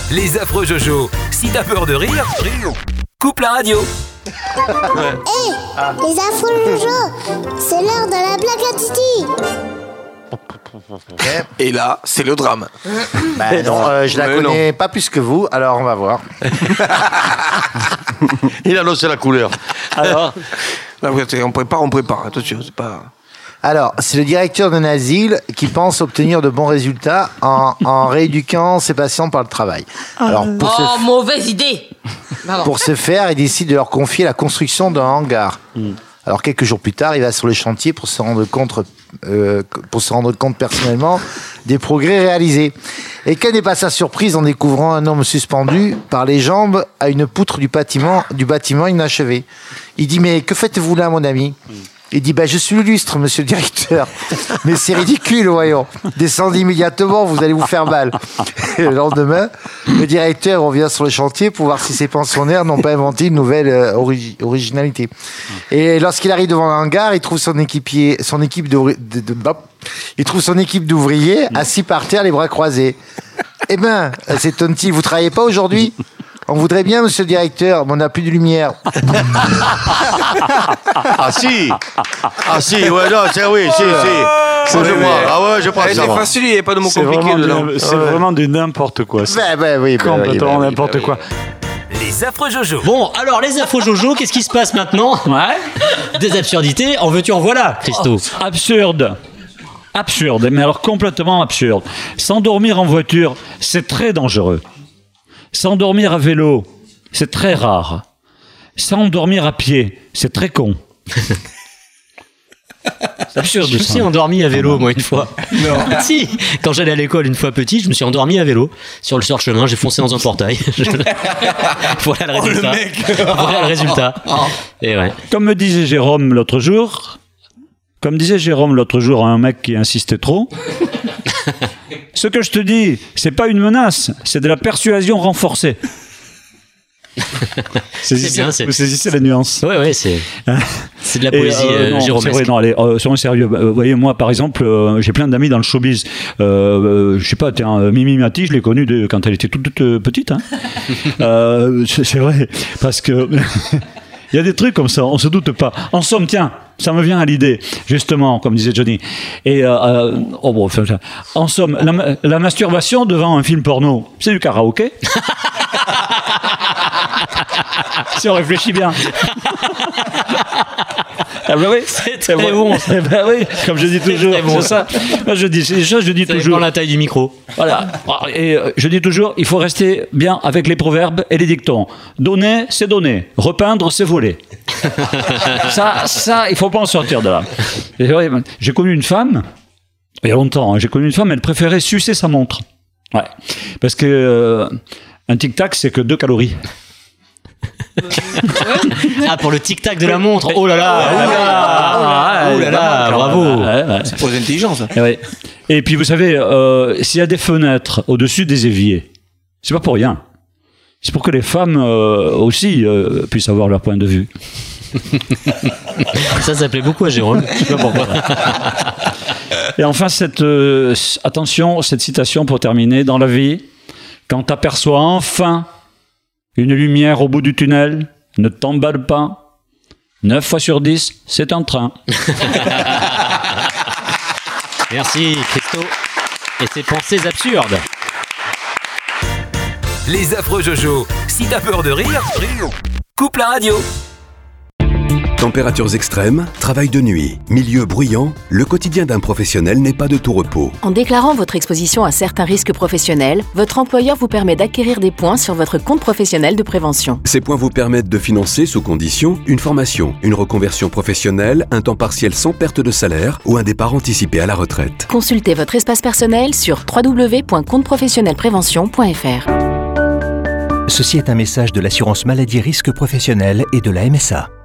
Les affreux Jojo. Si t'as peur de rire, coupe la radio. Les affreux Jojo, c'est l'heure de la blague à Titi. Et là, c'est le drame. Non, je la connais pas plus que vous, alors on va voir. Il a annoncé la couleur. Alors, on prépare. Attention, c'est pas. Alors, c'est le directeur d'un asile qui pense obtenir de bons résultats en rééduquant ses patients par le travail. Alors, mauvaise idée. pour ce faire, il décide de leur confier la construction d'un hangar. Alors, quelques jours plus tard, il va sur le chantier pour se rendre compte personnellement des progrès réalisés. Et quelle n'est pas sa surprise en découvrant un homme suspendu par les jambes à une poutre du bâtiment inachevé. Il dit « Mais que faites-vous là, mon ami ?» Il dit, je suis le lustre, monsieur le directeur. Mais c'est ridicule, voyons. Descendez immédiatement, vous allez vous faire mal. Et le lendemain, le directeur revient sur le chantier pour voir si ses pensionnaires n'ont pas inventé une nouvelle originalité. Et lorsqu'il arrive devant le hangar, il trouve son équipe d'ouvriers assis par terre, les bras croisés. Eh ben, s'étonne-t-il, vous travaillez pas aujourd'hui ? On voudrait bien, monsieur le directeur, mais on n'a plus de lumière. Ah si, ouais, non, c'est oui, si. Je prends ça. C'est facile, il n'y a pas de mots compliqués dedans. C'est vraiment du n'importe quoi. Complètement n'importe quoi. Les affreux Jojo. Bon, alors les affreux Jojo, qu'est-ce qui se passe maintenant ? Ouais. Des absurdités, en veux-tu, en voilà, Christo. Absurde, mais alors complètement absurde. S'endormir en voiture, c'est très dangereux. S'endormir à vélo, c'est très rare. S'endormir à pied, c'est très con. C'est absurde. Je me suis endormi à vélo, moi, une fois. Non. Si, quand j'allais à l'école une fois petit, je me suis endormi à vélo. Sur le sort-chemin, j'ai foncé dans un portail. Voilà le résultat. Voilà le résultat. Et ouais. Comme me disait Jérôme l'autre jour à un mec qui insistait trop, ce que je te dis, c'est pas une menace, c'est de la persuasion renforcée. Vous saisissez la nuance. Ouais, c'est de la poésie jérômesque. C'est vrai, non, allez, soyons sérieux. Vous voyez, moi, par exemple, j'ai plein d'amis dans le showbiz. Je sais pas, Mimi Mati, je l'ai connue quand elle était toute petite. Hein. C'est vrai, parce que il y a des trucs comme ça, on se doute pas. En somme, tiens, ça me vient à l'idée, justement, comme disait Johnny. Et en somme, la masturbation devant un film porno, c'est du karaoké. Si on réfléchit bien. Ah ben oui, c'est très bon. Ben oui, comme je dis toujours, bon. C'est ça. Moi, je dis toujours. Dans la taille du micro. Voilà. Et je dis toujours, il faut rester bien avec les proverbes et les dictons. Donner, c'est donner. Repeindre, c'est voler. Ça, il faut pas en sortir de là. Et vrai, j'ai connu une femme, il y a longtemps, elle préférait sucer sa montre. Ouais. Parce que un tic-tac, c'est que 2 calories. Pour le tic-tac de la montre. Oh là là, bravo. C'est pour l'intelligence. Ouais. Et puis vous savez, s'il y a des fenêtres au-dessus des éviers, c'est pas pour rien. C'est pour que les femmes aussi puissent avoir leur point de vue. Ça plaît beaucoup à Jérôme. Je sais pas pourquoi. Et enfin, attention, cette citation pour terminer. Dans la vie, quand tu aperçois enfin une lumière au bout du tunnel, ne t'emballe pas. 9 fois sur 10, c'est un train. Merci, Christo. Et ses pensées absurdes. Les affreux Jojo. Si t'as peur de rire, coupe la radio. Températures extrêmes, travail de nuit, milieu bruyant, le quotidien d'un professionnel n'est pas de tout repos. En déclarant votre exposition à certains risques professionnels, votre employeur vous permet d'acquérir des points sur votre compte professionnel de prévention. Ces points vous permettent de financer sous condition une formation, une reconversion professionnelle, un temps partiel sans perte de salaire ou un départ anticipé à la retraite. Consultez votre espace personnel sur www.compteprofessionnelprévention.fr. Ceci est un message de l'assurance maladie risque professionnel et de la MSA.